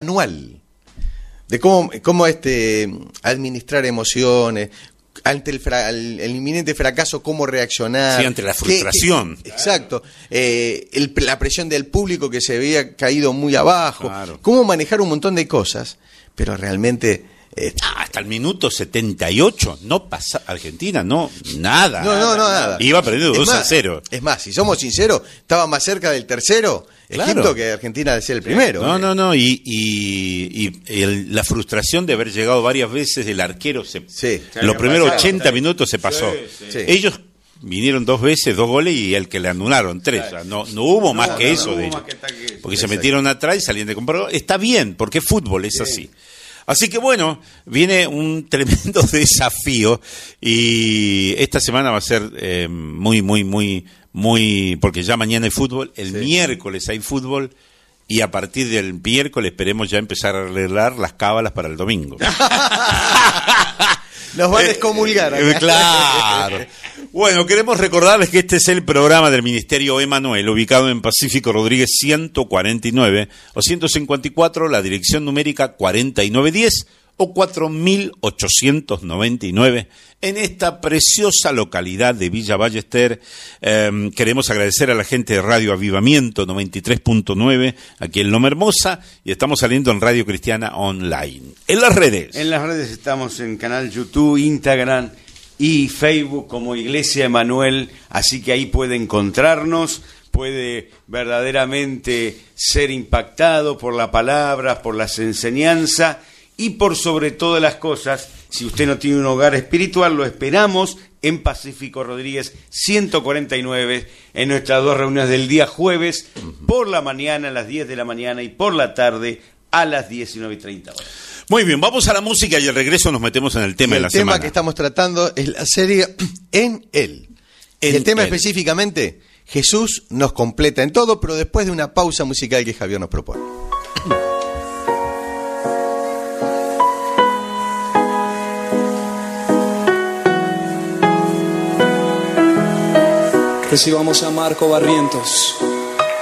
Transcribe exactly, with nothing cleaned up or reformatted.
manual de cómo, cómo este, administrar emociones, ante el, fra el, el inminente fracaso, cómo reaccionar. Sí, ante la frustración. ¿Qué, qué, exacto. Eh, el, la presión del público que se había caído muy abajo. Claro. Cómo manejar un montón de cosas, pero realmente... Eh, ah, hasta el minuto setenta y ocho, no pasa Argentina, no, nada. No, no, no, nada. Iba perdiendo dos a cero. Es más, si somos sinceros, estaba más cerca del tercero Claro. Egipto que Argentina de ser el primero. No, ¿eh? no, no, y, y, y el, la frustración de haber llegado varias veces, el arquero, se, sí. los primeros ochenta minutos se pasó. Sí, sí. Ellos vinieron dos veces, dos goles, y el que le anularon tres. Claro. O sea, no, no hubo no, más que no, eso, no de ellos. Que porque Exacto. se metieron atrás y salían de comprar. Está bien, porque es fútbol, es sí. así. Así que bueno, viene un tremendo desafío y esta semana va a ser eh, muy, muy, muy, muy, porque ya mañana hay fútbol, el sí. miércoles hay fútbol y a partir del miércoles esperemos ya empezar a arreglar las cábalas para el domingo. Nos va a descomulgar acá. Eh, claro. Bueno, queremos recordarles que este es el programa del Ministerio Emanuel, ubicado en Pacífico Rodríguez ciento cuarenta y nueve o ciento cincuenta y cuatro, la dirección numérica cuarenta y nueve diez o cuatro mil ochocientos noventa y nueve, en esta preciosa localidad de Villa Ballester. Eh, queremos agradecer a la gente de Radio Avivamiento noventa y tres punto nueve, aquí en Loma Hermosa, y estamos saliendo en Radio Cristiana Online. En las redes. En las redes estamos en canal YouTube, Instagram y Facebook como Iglesia Emanuel, así que ahí puede encontrarnos, puede verdaderamente ser impactado por la palabra, por las enseñanzas y por sobre todas las cosas. Si usted no tiene un hogar espiritual, lo esperamos en Pacífico Rodríguez ciento cuarenta y nueve, en nuestras dos reuniones del día jueves, por la mañana a las diez de la mañana y por la tarde a las diecinueve y treinta horas. Muy bien, vamos a la música y al regreso nos metemos en el tema de la semana. El tema que estamos tratando es la serie En Él. En el tema él. Específicamente, Jesús nos completa en todo, pero después de una pausa musical que Javier nos propone. Recibamos a Marco Barrientos.